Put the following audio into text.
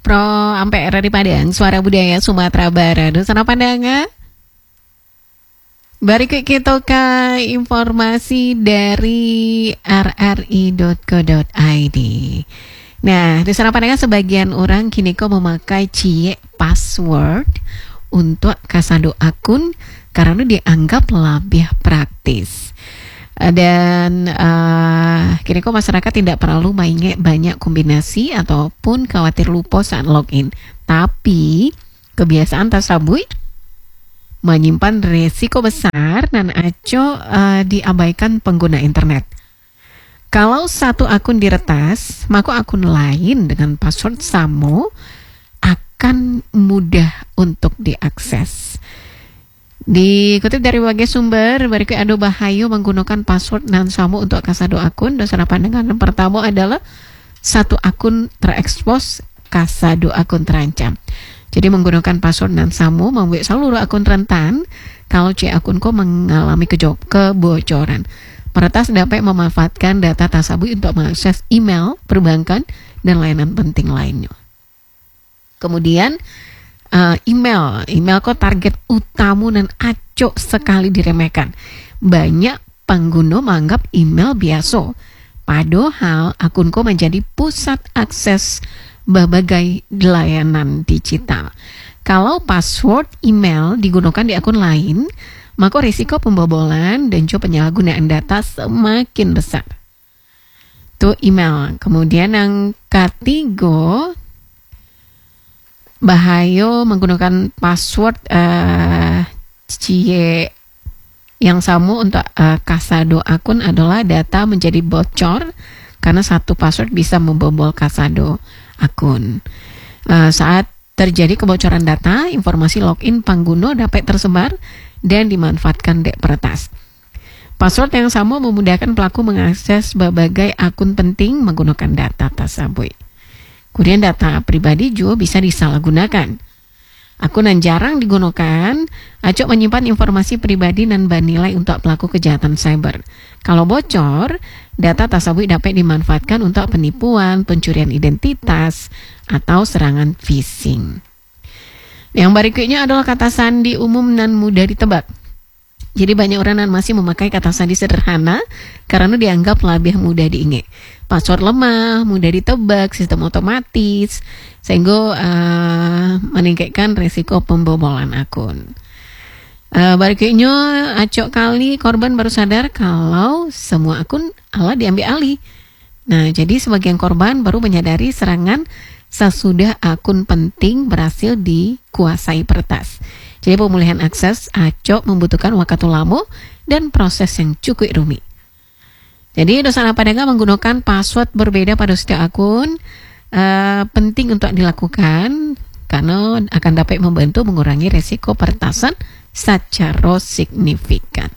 Pro Ampe dari Padang, Suara Budaya Sumatera Barat. Sana pandangan. Berikut kita ke informasi dari rri.co.id. Nah, di sana pandangan sebagian orang kini kok memakai password untuk kasado akun karena dianggap lebih praktis. Dan kini kok masyarakat tidak perlu mainnya banyak kombinasi ataupun khawatir lupa saat login. Tapi kebiasaan tasabui menyimpan resiko besar dan aco diabaikan pengguna internet. Kalau satu akun diretas, maka akun lain dengan password sama akan mudah untuk diakses. Dikutip dari berbagai sumber, berikut ada bahaya menggunakan password dan sama untuk kasado akun. Dasar pandangan yang pertama adalah satu akun terekspos, kasado akun terancam. Jadi menggunakan password dan sama membuat seluruh akun rentan kalau akun kau mengalami kebocoran. Peretas dapat memanfaatkan data tersebut untuk mengakses email, perbankan, dan layanan penting lainnya. Kemudian email kok target utama dan acok sekali diremehkan. Banyak pengguna menganggap email biasa, padahal akun kau menjadi pusat akses berbagai layanan digital. Kalau password email digunakan di akun lain, maka risiko pembobolan dan juga penyalahgunaan data semakin besar. Itu email. Kemudian yang ketiga, bahaya menggunakan password yang sama untuk kasado akun adalah data menjadi bocor karena satu password bisa membobol kasado akun. Saat terjadi kebocoran data, informasi login pengguna dapat tersebar dan dimanfaatkan dek peretas. Password yang sama memudahkan pelaku mengakses berbagai akun penting menggunakan data tersebut. Kemudian data pribadi juga bisa disalahgunakan. Akun yang jarang digunakan, acok menyimpan informasi pribadi dan bernilai untuk pelaku kejahatan cyber. Kalau bocor, data tersebut dapat dimanfaatkan untuk penipuan, pencurian identitas, atau serangan phishing. Yang berikutnya adalah kata sandi umum dan mudah ditebak. Jadi banyak orang yang masih memakai kata sandi sederhana karena dianggap lebih mudah diingat. Password lemah, mudah ditebak, sistem otomatis, sehingga meningkatkan risiko pembobolan akun. Berikutnya, acok kali korban baru sadar kalau semua akun diambil alih. Nah, jadi sebagian korban baru menyadari serangan sesudah akun penting berhasil dikuasai peretas. Jadi pemulihan akses acok membutuhkan waktu lama dan proses yang cukup rumit. Jadi dosa pandangan menggunakan password berbeda pada setiap akun penting untuk dilakukan karena akan dapat membantu mengurangi resiko peretasan secara signifikan.